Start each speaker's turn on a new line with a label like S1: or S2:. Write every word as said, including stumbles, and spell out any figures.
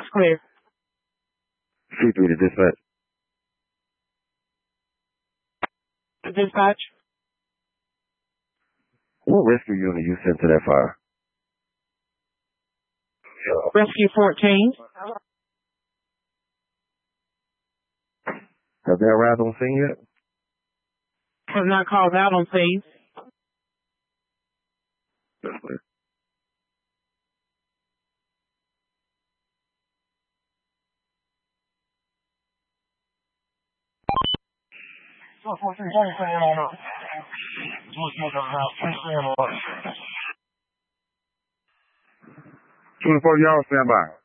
S1: clear.
S2: C three to dispatch.
S1: Dispatch.
S2: What rescue unit you sent to that fire?
S1: Rescue fourteen.
S2: Have they arrived on scene yet?
S1: Has not called out on scene.
S2: That's clear. twenty-four, y'all stand by.